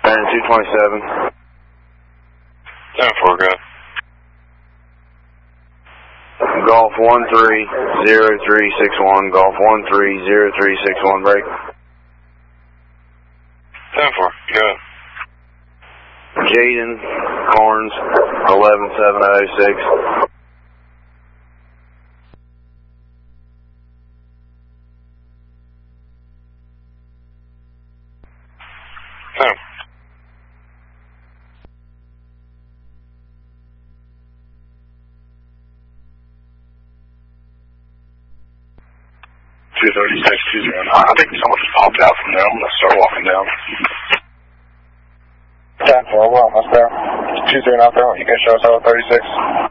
And 227. 10-4, go. Golf 130361, Golf 130361, break. 10-4, go. Jaden Carnes, 11706. Sam. I think someone just popped out from there. I'm going to start walking down. 10-4, well, let's go. 2-3 out there. You can show us out 36.